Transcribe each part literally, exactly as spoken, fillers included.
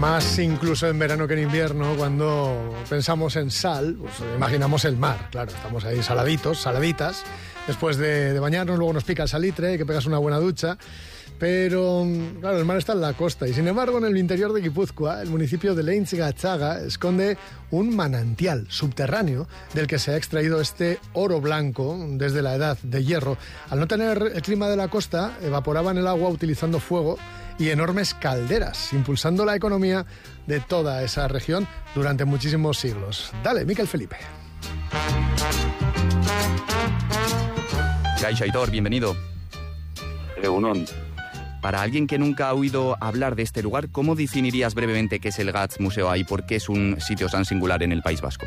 Más incluso en verano que en invierno, cuando pensamos en sal, pues imaginamos el mar, claro, estamos ahí saladitos, saladitas, después de, de bañarnos, luego nos pica el salitre, hay que pegarse una buena ducha, pero claro, el mar está en la costa y sin embargo en el interior de Guipúzcoa, el municipio de Leintz-Gatzaga esconde un manantial subterráneo del que se ha extraído este oro blanco desde la edad de hierro. Al no tener el clima de la costa, evaporaban el agua utilizando fuego y enormes calderas, impulsando la economía de toda esa región durante muchísimos siglos. Dale, Miquel Felipe. Kaixo Aitor, bienvenido. Egunon. Para alguien que nunca ha oído hablar de este lugar, ¿cómo definirías brevemente qué es el Gats Museo y por qué es un sitio tan singular en el País Vasco?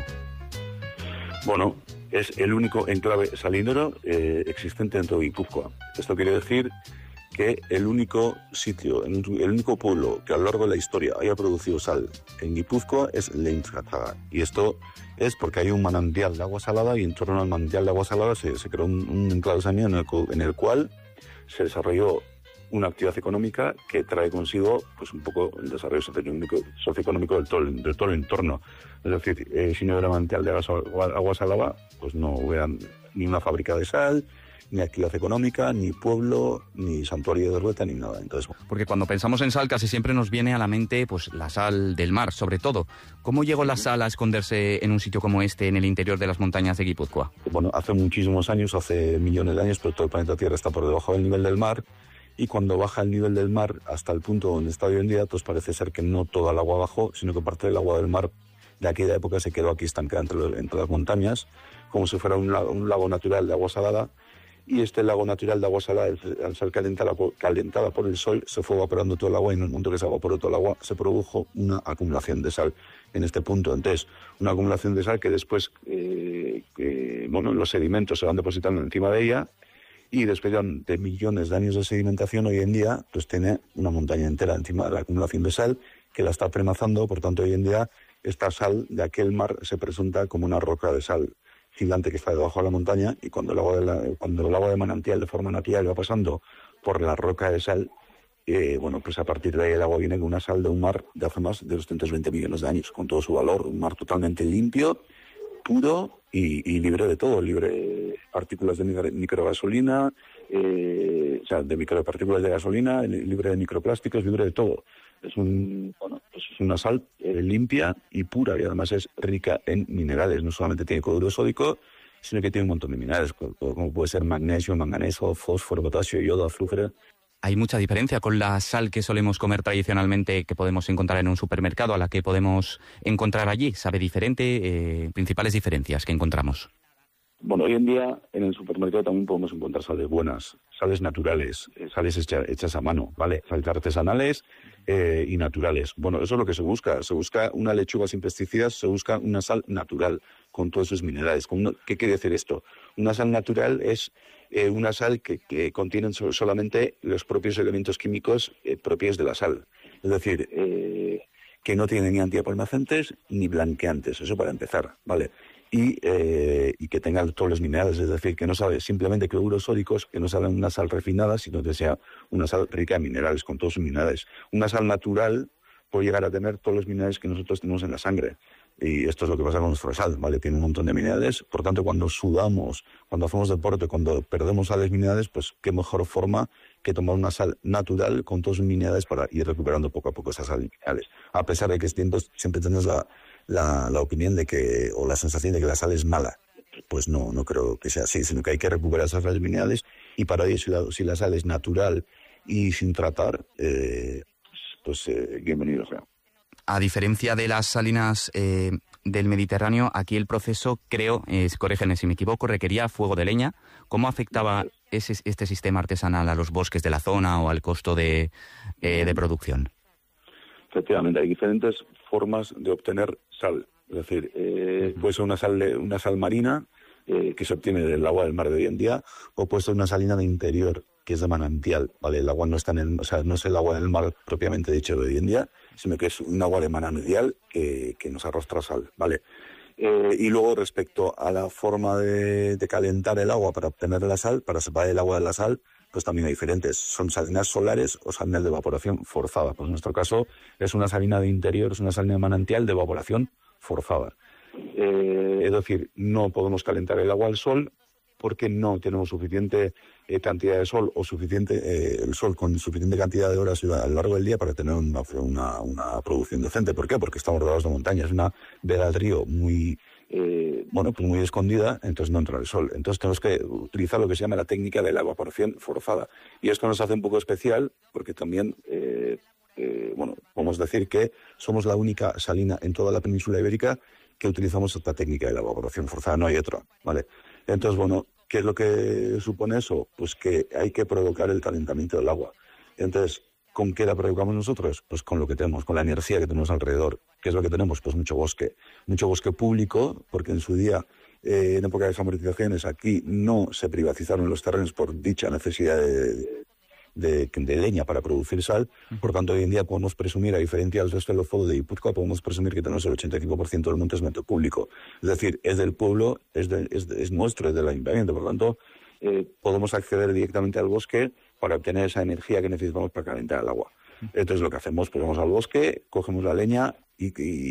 Bueno, es el único enclave salinero eh, existente dentro de Guipúzcoa. Esto quiere decir que el único sitio, el único pueblo que a lo largo de la historia haya producido sal en Guipúzcoa es Leintz-Gatzaga. Y esto es porque hay un manantial de agua salada y en torno al manantial de agua salada se, se creó un, un enclave salinero en el, en el cual se desarrolló una actividad económica que trae consigo pues un poco el desarrollo socioeconómico, socioeconómico del, todo, del todo el entorno. Es decir, eh, si no hubiera manantial de agua, agua salada, pues no hubiera ni una fábrica de sal, ni actividad económica, ni pueblo, ni santuario de Rueta, ni nada. Entonces, porque cuando pensamos en sal casi siempre nos viene a la mente pues la sal del mar, sobre todo. ¿Cómo llegó la sal a esconderse en un sitio como este, en el interior de las montañas de Guipúzcoa? Bueno, hace muchísimos años, hace millones de años, pero todo el planeta Tierra está por debajo del nivel del mar, y cuando baja el nivel del mar hasta el punto donde está hoy en día, pues parece ser que no toda el agua bajó, sino que parte del agua del mar de aquella época se quedó aquí estancada entre, entre las montañas, como si fuera un lago, un lago natural de agua salada. Y este lago natural de agua salada, al ser calentada, calentada por el sol, se fue evaporando todo el agua y en el momento que se evaporó todo el agua se produjo una acumulación de sal en este punto. Entonces, una acumulación de sal que después, eh, eh, bueno, los sedimentos se van depositando encima de ella y después de millones de años de sedimentación, hoy en día, pues tiene una montaña entera encima de la acumulación de sal que la está premazando. Por tanto, hoy en día, esta sal de aquel mar se presenta como una roca de sal gigante que está debajo de la montaña, y cuando el agua de, la, cuando el agua de manantial de forma natural va pasando por la roca de sal, eh, bueno, pues a partir de ahí el agua viene con una sal de un mar de hace más de doscientos veinte millones de años, con todo su valor, un mar totalmente limpio, puro y, y libre de todo, libre de partículas de microgasolina, eh, o sea, de micropartículas de gasolina, libre de microplásticos, libre de todo. Es un, bueno, pues es una sal eh, limpia y pura, y además es rica en minerales. No solamente tiene cloruro sódico, sino que tiene un montón de minerales, como puede ser magnesio, manganeso, fósforo, potasio, yodo, azufre. ¿Hay mucha diferencia con la sal que solemos comer tradicionalmente, que podemos encontrar en un supermercado, a la que podemos encontrar allí? ¿Sabe diferente? Eh, principales diferencias que encontramos. Bueno, hoy en día en el supermercado también podemos encontrar sales buenas, sales naturales, sales hecha, hechas a mano, ¿vale? Sales artesanales eh, y naturales. Bueno, eso es lo que se busca. Se busca una lechuga sin pesticidas, se busca una sal natural con todos sus minerales. ¿Qué quiere decir esto? Una sal natural es eh, una sal que, que contiene solamente los propios elementos químicos eh, propios de la sal. Es decir, eh, que no tiene ni antiapalmacentes ni blanqueantes. Eso para empezar, ¿vale? Y, eh, y que tenga todos los minerales, es decir, que no sabe simplemente cloruros sódicos, que no sabe una sal refinada, sino que sea una sal rica en minerales, con todos sus minerales. Una sal natural puede llegar a tener todos los minerales que nosotros tenemos en la sangre. Y esto es lo que pasa con nuestra sal, ¿vale? Tiene un montón de minerales, por tanto, cuando sudamos, cuando hacemos deporte, cuando perdemos sales minerales, pues qué mejor forma que tomar una sal natural con todos sus minerales para ir recuperando poco a poco esas sales minerales. A pesar de que siempre, siempre tenemos la La, la opinión de que, o la sensación de que la sal es mala. Pues no, no creo que sea así, sino que hay que recuperar esas sales minerales, y para ello, si la, si la sal es natural y sin tratar, eh, pues eh, bienvenido sea. A diferencia de las salinas eh, del Mediterráneo, aquí el proceso, creo, eh, corrígeme si me equivoco, requería fuego de leña. ¿Cómo afectaba ese, este sistema artesanal a los bosques de la zona o al costo de, eh, de producción? Efectivamente, hay diferentes formas de obtener sal. Es decir, eh, puede ser una sal, de, una sal marina eh, que se obtiene del agua del mar de hoy en día, o puede ser una salina de interior, que es de manantial, ¿vale? El agua no está en el, o sea, no es el agua del mar propiamente dicho de hoy en día, sino que es un agua de manantial que, que nos arrastra sal, ¿vale? Eh, y luego, respecto a la forma de, de calentar el agua para obtener la sal, para separar el agua de la sal, pues también hay diferentes. Son salinas solares o salinas de evaporación forzada. Pues en nuestro caso es una salina de interior, es una salina de manantial de evaporación forzada. Eh, es decir, no podemos calentar el agua al sol porque no tenemos suficiente eh, cantidad de sol o suficiente eh, el sol con suficiente cantidad de horas a lo largo del día para tener una, una, una producción decente. ¿Por qué? Porque estamos rodeados de montañas. Es una vega del río muy... Eh, bueno, pues muy escondida, entonces no entra el sol. Entonces tenemos que utilizar lo que se llama la técnica de la evaporación forzada. Y esto nos hace un poco especial porque también, eh, eh, bueno, podemos decir que somos la única salina en toda la península ibérica que utilizamos esta técnica de la evaporación forzada, no hay otra, ¿vale? Entonces, bueno, ¿qué es lo que supone eso? Pues que hay que provocar el calentamiento del agua. Entonces, ¿con qué la provocamos nosotros? Pues con lo que tenemos, con la energía que tenemos alrededor. ¿Qué es lo que tenemos? Pues mucho bosque. Mucho bosque público, porque en su día, eh, en época de amortizaciones, aquí no se privatizaron los terrenos por dicha necesidad de, de, de leña para producir sal. Por tanto, hoy en día podemos presumir, a diferencia del resto del foro de Guipúzcoa, podemos presumir que tenemos el ochenta y cinco por ciento del monte es monte público. Es decir, es del pueblo, es, de, es, de, es nuestro, es del ayuntamiento. Por tanto, eh, podemos acceder directamente al bosque para obtener esa energía que necesitamos para calentar el agua. Entonces lo que hacemos, pues vamos al bosque, cogemos la leña y, y,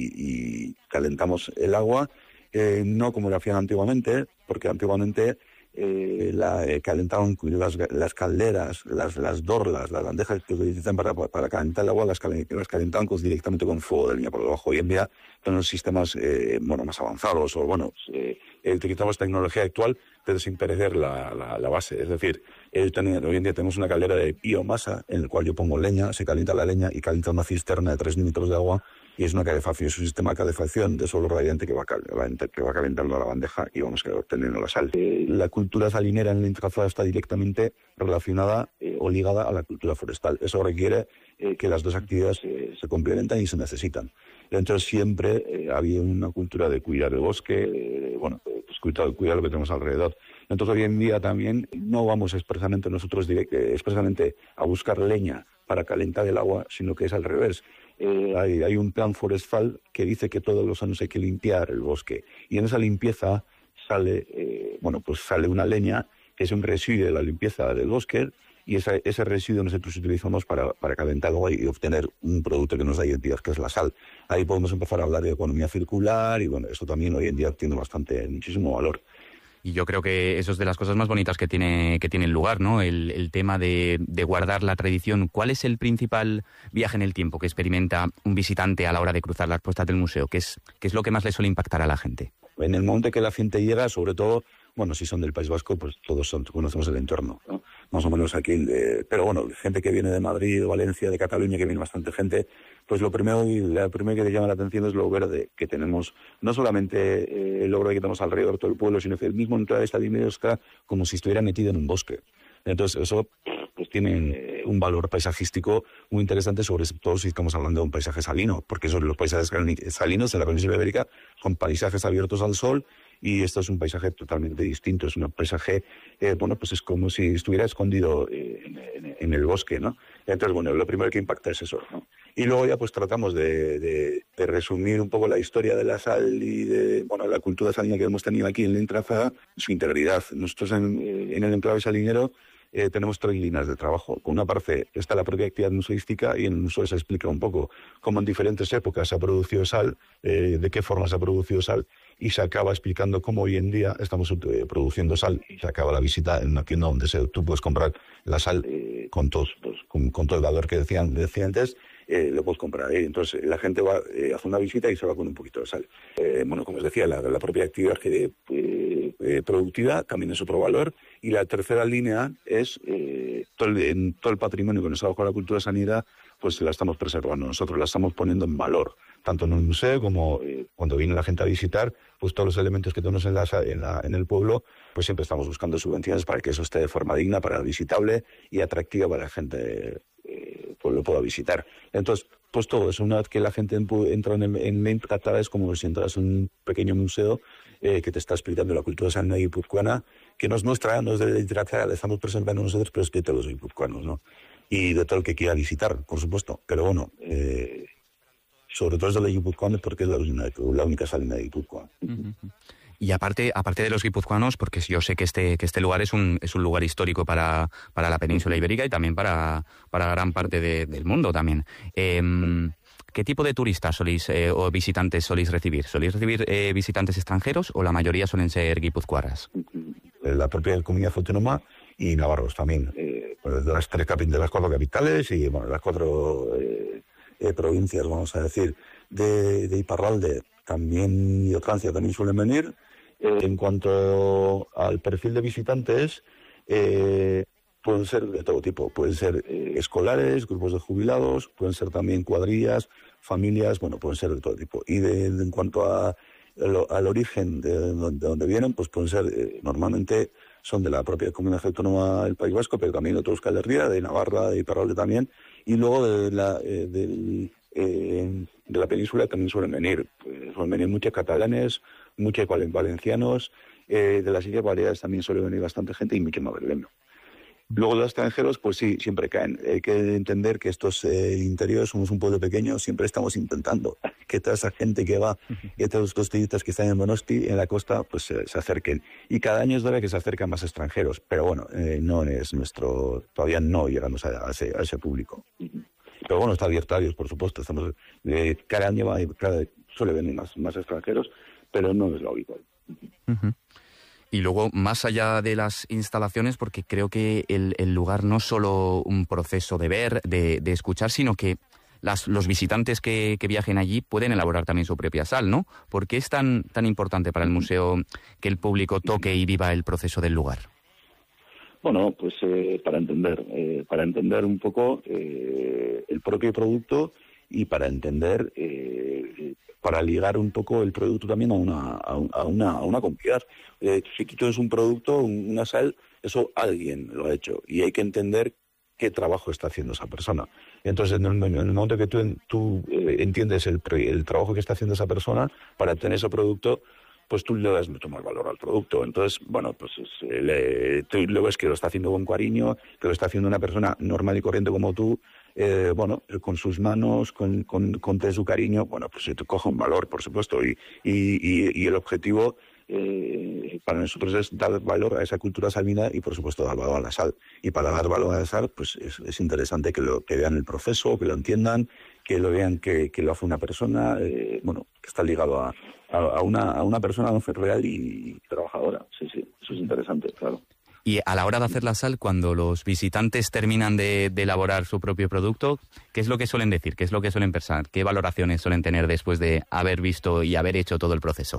y calentamos el agua, eh, no como lo hacían antiguamente, porque antiguamente eh, la, eh, calentaban las, las calderas, las, las dorlas, las bandejas que utilizan para, para calentar el agua, las, las calentaban con, directamente con fuego de leña por debajo. Hoy en día tenemos sistemas eh, bueno, más avanzados, o bueno, eh, utilizamos tecnología actual, pero sin perder la, la, la base. Es decir, eh, ten, hoy en día tenemos una caldera de biomasa en la cual yo pongo leña, se calienta la leña y calienta una cisterna de tres litros de agua, y es una calefacción, es un sistema de calefacción de suelo radiante que va, que va calentando la bandeja y vamos obteniendo la sal. Eh, la cultura salinera en el Intrazada está directamente relacionada eh, o ligada a la cultura forestal. Eso requiere eh, que las dos actividades eh, se complementan y se necesitan. Entonces siempre eh, había una cultura de cuidar el bosque, eh, bueno, pues cuidar, cuidar lo que tenemos alrededor. Entonces hoy en día también no vamos expresamente nosotros direct, eh, expresamente a buscar leña para calentar el agua, sino que es al revés. Eh, hay, hay un plan forestal que dice que todos los años hay que limpiar el bosque, y en esa limpieza sale, eh, bueno, pues sale una leña que es un residuo de la limpieza del bosque, y esa, ese residuo nosotros utilizamos para, para calentar agua y obtener un producto que nos da identidad, que es la sal. Ahí podemos empezar a hablar de economía circular, y bueno, esto también hoy en día tiene bastante, muchísimo valor. Y yo creo que eso es de las cosas más bonitas que tiene que tiene el lugar, ¿no? El, el tema de, de guardar la tradición. ¿Cuál es el principal viaje en el tiempo que experimenta un visitante a la hora de cruzar las puertas del museo? ¿Qué es, qué es lo que más le suele impactar a la gente? En el momento que la gente llega, sobre todo, bueno, si son del País Vasco, pues todos son, conocemos el entorno, ¿no? Más o menos aquí, eh, pero bueno, gente que viene de Madrid, de Valencia, de Cataluña, que viene bastante gente, pues lo primero y la primera que te llama la atención es lo verde que tenemos. No solamente eh, el logro que tenemos alrededor todo el pueblo, sino que el mismo entrar esta está como si estuviera metido en un bosque. Entonces eso pues tiene eh, un valor paisajístico muy interesante, sobre todo si estamos hablando de un paisaje salino, porque son los paisajes salinos de la península ibérica, son paisajes abiertos al sol, y esto es un paisaje totalmente distinto. Es un paisaje, eh, bueno, pues es como si estuviera escondido eh, en, en, en el bosque, ¿no? Entonces, bueno, lo primero que impacta es eso, ¿no? Y luego ya pues tratamos de, de, de resumir un poco la historia de la sal y de, bueno, la cultura salina que hemos tenido aquí en la Intrazada, su integridad. Nosotros en, en el enclave salinero Eh, tenemos tres líneas de trabajo. Con una parte está la propia actividad museística, y en el museo se explica un poco cómo en diferentes épocas se ha producido sal, eh, de qué forma se ha producido sal, y se acaba explicando cómo hoy en día estamos eh, produciendo sal, y se acaba la visita en una tienda donde se, tú puedes comprar la sal eh, con, todo, pues, con, con todo el valor que decían, decía antes. Eh, lo puedes comprar. ¿eh? Entonces la gente va, eh, hace una visita y se va con un poquito de sal. Eh, bueno, como os decía, la, la propia actividad que, eh, eh, productiva también es otro valor. Y la tercera línea es eh, todo, el, en todo el patrimonio que nos ha dejado la cultura sanidad, pues la estamos preservando nosotros, la estamos poniendo en valor, tanto en el museo como eh, cuando viene la gente a visitar, pues todos los elementos que tenemos en, la, en, la, en el pueblo, pues siempre estamos buscando subvenciones para que eso esté de forma digna, para visitable y atractiva para la gente eh, pues lo pueda visitar. Entonces, pues todo eso, una vez que la gente entra en el, en la Intrazada, es como si entras en un pequeño museo eh, que te está explicando la cultura salina guipuzcoana, que no es nuestra, no es de la Intrazada, la estamos presentando nosotros, pero es de todos los guipuzcoanos, ¿no? Y de todo el que quiera visitar, por supuesto. Pero bueno, eh, sobre todo es de la guipuzcoana, porque es la, la única salina de Guipúzcoa. Uh-huh. Y aparte, aparte de los guipuzcoanos, porque yo sé que este, que este lugar es un, es un lugar histórico para, para la península ibérica y también para, para gran parte de, del mundo también. Eh, ¿Qué tipo de turistas soléis eh, o visitantes soléis recibir? ¿Soléis recibir eh, visitantes extranjeros o la mayoría suelen ser guipuzcoaras? La propia comunidad autónoma y navarros también. Eh, pues de las tres de las cuatro capitales y bueno, las cuatro eh, eh, provincias, vamos a decir, de, de Iparralde también y de Francia también suelen venir. Eh, en cuanto al perfil de visitantes, eh, pueden ser de todo tipo. Pueden ser eh, escolares, grupos de jubilados, pueden ser también cuadrillas, familias, bueno, pueden ser de todo tipo. Y de, de, en cuanto a, lo, al origen de, de donde vienen, pues pueden ser, eh, normalmente son de la propia Comunidad Autónoma del País Vasco, pero también de otros Euskal Herria, de Navarra, de Iparralde también, y luego de la, eh, del, eh, de la península también suelen venir. Pues, suelen venir muchos catalanes, muchos valencianos, eh, de las Islas Baleares también suele venir bastante gente y mucho madrileño. Luego los extranjeros, pues sí, siempre caen. Hay que entender que estos eh, interiores somos un pueblo pequeño, siempre estamos intentando que toda esa gente que va, que todos los turistas que están en Donosti, en la costa, pues eh, se acerquen. Y cada año es verdad que se acercan más extranjeros, pero bueno, eh, no es nuestro, todavía no llegamos a, a, ese, a ese público. Pero bueno, está abierto a ellos, por supuesto. Estamos, eh, cada año va, cada, suele venir más, más extranjeros, pero no es lo habitual. Uh-huh. Y luego, más allá de las instalaciones, porque creo que el, el lugar no es solo un proceso de ver, de, de escuchar, sino que las, los visitantes que, que viajen allí pueden elaborar también su propia sal, ¿no? ¿Por qué es tan, tan importante para el museo que el público toque y viva el proceso del lugar? Bueno, pues eh, para entender, eh, para entender un poco eh, el propio producto y para entender, eh, para ligar un poco el producto también a una, a una, a una comunidad. Eh, si tú es un producto, una sal, eso alguien lo ha hecho y hay que entender qué trabajo está haciendo esa persona. Entonces, en el, en el momento que tú, tú eh, entiendes el, el trabajo que está haciendo esa persona para obtener ese producto, pues tú le das mucho más valor al producto. Entonces, bueno, pues le, tú lo ves que lo está haciendo con cariño, que lo está haciendo una persona normal y corriente como tú, eh, bueno, con sus manos, con, con, con su cariño, bueno, pues se te coge un valor, por supuesto, y, y, y, y el objetivo eh, para nosotros es dar valor a esa cultura salmina y, por supuesto, dar valor a la sal. Y para dar valor a la sal, pues es, es interesante que, lo, que vean el proceso, que lo entiendan, que lo vean que, que lo hace una persona, eh, bueno, que está ligado a, a, a, una, a una persona real y trabajadora. Sí, sí, eso es interesante, claro. Y a la hora de hacer la sal, cuando los visitantes terminan de, de elaborar su propio producto, ¿qué es lo que suelen decir? ¿Qué es lo que suelen pensar? ¿Qué valoraciones suelen tener después de haber visto y haber hecho todo el proceso?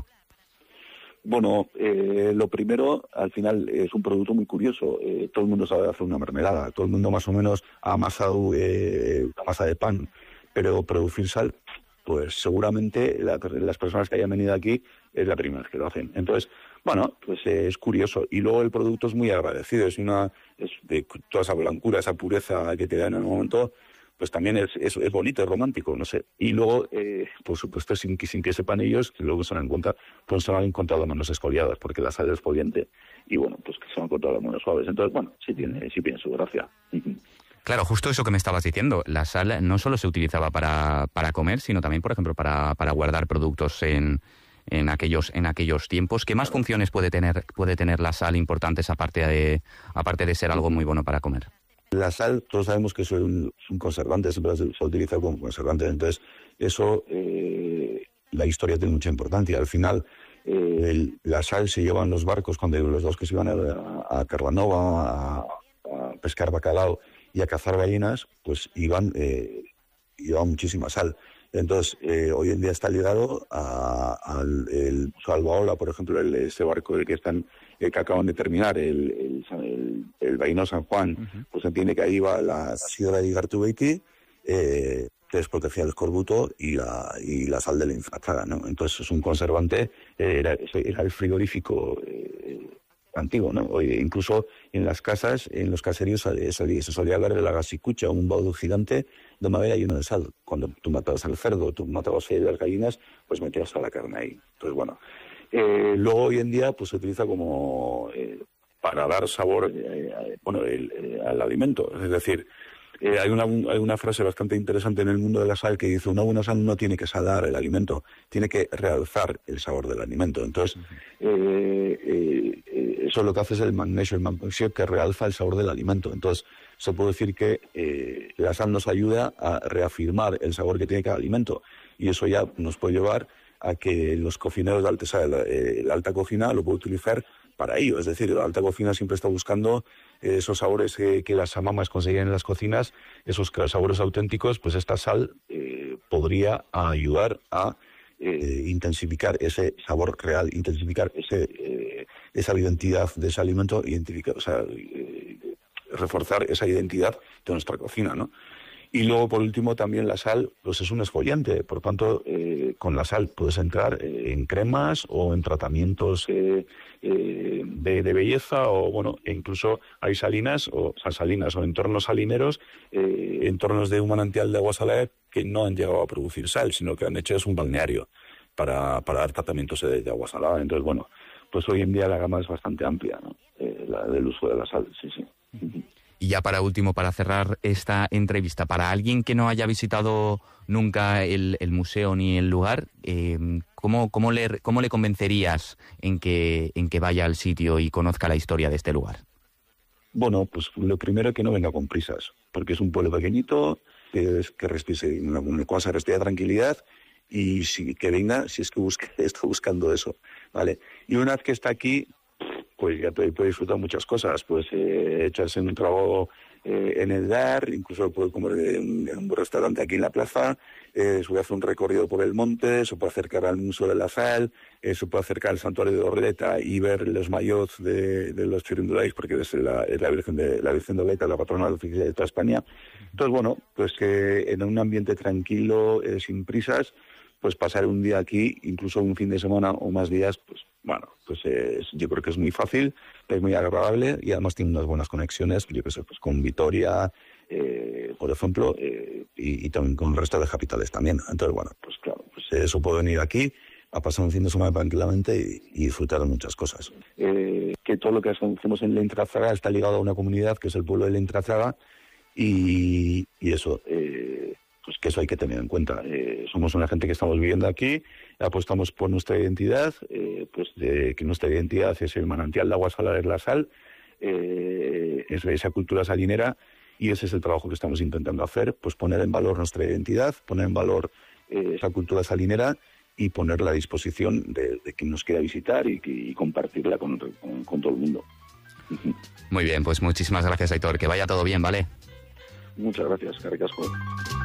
Bueno, eh, lo primero, al final, es un producto muy curioso. Eh, todo el mundo sabe hacer una mermelada, todo el mundo más o menos ha amasado eh, una masa de pan, pero producir sal, pues seguramente la, las personas que hayan venido aquí es la primera vez que lo hacen. Entonces, bueno, pues eh, es curioso. Y luego el producto es muy agradecido, es una es de toda esa blancura, esa pureza que te da en el momento, pues también es, es, es bonito, es romántico, no sé. Y luego, eh, por supuesto, sin, sin que sepan ellos, que luego se han encontrado, pues se han encontrado manos esfoliadas, porque la sal es exfoliante, y bueno, pues que se han encontrado manos suaves. Entonces, bueno, sí tiene, sí tiene su gracia. Claro, justo eso que me estabas diciendo. La sal no solo se utilizaba para, para comer, sino también, por ejemplo, para, para guardar productos en, en, aquellos, en aquellos tiempos. ¿Qué más funciones puede tener, puede tener la sal importantes aparte de, aparte de ser algo muy bueno para comer? La sal, todos sabemos que es un, un conservante, siempre se utiliza como conservante. Entonces, eso, eh, la historia tiene mucha importancia. Al final, eh, el, la sal se lleva en los barcos cuando los dos que se iban a, a Carbanova, a, a pescar bacalao y a cazar gallinas, pues iban, eh, llevaban muchísima sal. Entonces, eh, hoy en día está ligado a, al el Salvaola, por ejemplo, el, ese barco que están eh, que acaban de terminar, el, el, el, el Baino San Juan, uh-huh. Pues entiende que ahí va la sidra de Igartubeiti, eh, que es porque hacía el escorbuto y la, y la sal de la infratraga, ¿no? Entonces es un conservante, eh, era, era el frigorífico eh, antiguo, ¿no? Oye, incluso en las casas, en los caseríos se, se, se solía ver la gasicucha, un baldo gigante de madera lleno de sal. Cuando tú matabas al cerdo, tú matabas a las gallinas, pues metías a la carne ahí. Entonces, bueno, eh, luego hoy en día pues se utiliza como eh, para dar sabor, eh, bueno, el, eh, al alimento. Es decir, Eh, hay, una, hay una frase bastante interesante en el mundo de la sal que dice: una buena sal no tiene que salar el alimento, tiene que realzar el sabor del alimento. Entonces, eh, eh, eh, eso lo que hace es el magnesio, el magnesio que realza el sabor del alimento. Entonces, se puede decir que eh, la sal nos ayuda a reafirmar el sabor que tiene cada alimento, y eso ya nos puede llevar a que los cocineros de alta, la, eh, la alta cocina lo puede utilizar para ello. Es decir, la alta cocina siempre está buscando eh, esos sabores que, que las amamas conseguían en las cocinas, esos sabores auténticos. Pues esta sal eh, podría ayudar a eh, intensificar ese sabor real, intensificar ese, eh, esa identidad de ese alimento, identificar, o sea, eh, reforzar esa identidad de nuestra cocina, ¿no? Y luego, por último, también la sal pues es un exfoliante. Por tanto, eh, con la sal puedes entrar eh, en cremas o en tratamientos eh, eh, de, de belleza, o bueno, e incluso hay salinas o, o sea, salinas o entornos salineros, eh, entornos de un manantial de agua salada que no han llegado a producir sal, sino que han hecho es un balneario para, para dar tratamientos de, de agua salada. Entonces, bueno, pues hoy en día la gama es bastante amplia, ¿no? Eh, la del uso de la sal, sí, sí. Y ya para último, para cerrar esta entrevista, para alguien que no haya visitado nunca el, el museo ni el lugar, eh, ¿cómo, cómo, le, ¿cómo le convencerías en que, en que vaya al sitio y conozca la historia de este lugar? Bueno, pues lo primero es que no venga con prisas, porque es un pueblo pequeñito, que, es, que respire, una, una cosa respira tranquilidad, y si, que venga si es que busque, está buscando eso, ¿vale? Y una vez que está aquí, pues ya puede, puede disfrutar muchas cosas, pues eh, echarse un trago eh, en el bar, incluso puede comer en, en un restaurante aquí en la plaza, eh, se puede hacer un recorrido por el monte, se puede acercar al Museo de la Sal, eh, se puede acercar al Santuario de Orleta y ver los maillots de, de los Chirindulais, porque es la, es la Virgen de la Virgen de Orleta, la patrona oficial de toda España. Entonces, bueno, pues que en un ambiente tranquilo, eh, sin prisas, pues pasar un día aquí, incluso un fin de semana o más días, pues bueno, pues es, yo creo que es muy fácil, es muy agradable, y además tiene unas buenas conexiones, yo qué sé, pues con Vitoria, eh, por ejemplo, eh, y, y también con el resto de capitales también. Entonces, bueno, pues claro, pues eso puede venir aquí a pasar un fin de semana tranquilamente y, y disfrutar de muchas cosas. Eh, que todo lo que hacemos en Leintrazzaga está ligado a una comunidad que es el pueblo de Leintrazzaga, y, y eso... Eh, pues que eso hay que tener en cuenta. Eh, somos una gente que estamos viviendo aquí, apostamos por nuestra identidad, eh, pues de que nuestra identidad es el manantial de agua salada, es la sal, eh, es esa cultura salinera, y ese es el trabajo que estamos intentando hacer, pues poner en valor nuestra identidad, poner en valor eh, esa cultura salinera, y ponerla a disposición de, de quien nos quiera visitar y, y compartirla con, con, con todo el mundo. Muy bien, pues muchísimas gracias, Aitor. Que vaya todo bien, ¿vale? Muchas gracias, Caricasco.